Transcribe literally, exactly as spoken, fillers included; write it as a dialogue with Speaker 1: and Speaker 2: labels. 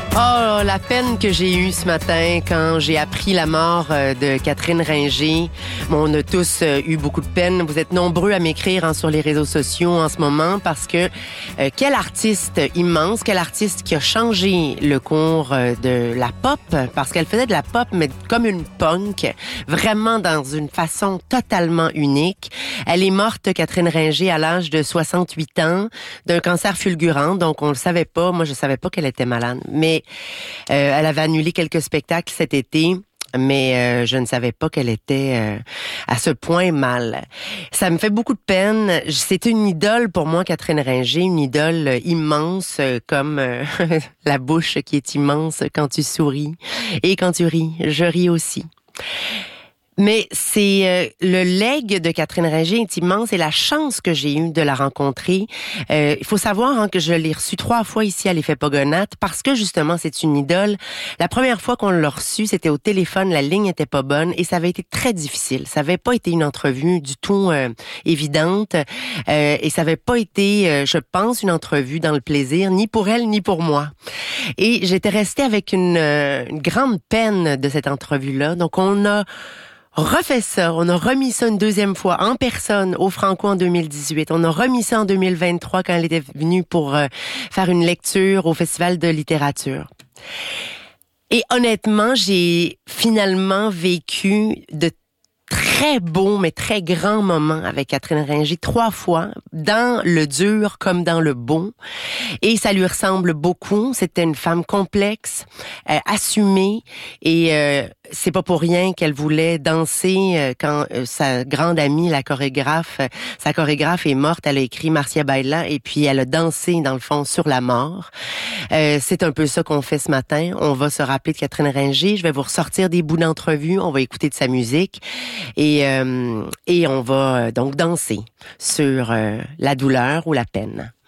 Speaker 1: Oh, la peine que j'ai eue ce matin quand j'ai appris la mort de Catherine Ringer. Bon, on a tous eu beaucoup de peine. Vous êtes nombreux à m'écrire hein, sur les réseaux sociaux en ce moment parce que euh, quel artiste immense, quel artiste qui a changé le cours de la pop, parce qu'elle faisait de la pop, mais comme une punk, vraiment dans une façon totalement unique. Elle est morte, Catherine Ringer, à l'âge de soixante-huit ans, d'un cancer fulgurant, donc on le savait pas. Moi, je savais pas qu'elle était malade, mais Euh, elle avait annulé quelques spectacles cet été, mais euh, je ne savais pas qu'elle était euh, à ce point mal. Ça me fait beaucoup de peine. C'était une idole pour moi, Catherine Ringer, une idole immense, euh, comme euh, la bouche qui est immense quand tu souris. Et quand tu ris, je ris aussi. Mais c'est euh, le legs de Catherine Ringer est immense et la chance que j'ai eue de la rencontrer. Euh, il faut savoir hein, que je l'ai reçue trois fois ici à l'Effet Pogonate parce que justement c'est une idole. La première fois qu'on l'a reçue, c'était au téléphone, la ligne était pas bonne et ça avait été très difficile. Ça avait pas été une entrevue du tout euh, évidente euh, et ça avait pas été, euh, je pense, une entrevue dans le plaisir ni pour elle ni pour moi. Et j'étais restée avec une, euh, une grande peine de cette entrevue-là. Donc on a refait ça, on a remis ça une deuxième fois en personne au Franco en deux mille dix-huit. On a remis ça en deux mille vingt-trois quand elle était venue pour euh, faire une lecture au Festival de littérature. Et honnêtement, j'ai finalement vécu de très beaux, mais très grands moments avec Catherine Ringer, trois fois, dans le dur comme dans le beau. Et ça lui ressemble beaucoup. C'était une femme complexe, euh, assumée, et euh, c'est pas pour rien qu'elle voulait danser euh, quand euh, sa grande amie, la chorégraphe, euh, sa chorégraphe est morte. Elle a écrit Marcia Baila, et puis elle a dansé, dans le fond, sur la mort. Euh, c'est un peu ça qu'on fait ce matin. On va se rappeler de Catherine Ringer. Je vais vous ressortir des bouts d'entrevue. On va écouter de sa musique. Et, euh, et on va euh, donc danser sur euh, la douleur ou la peine.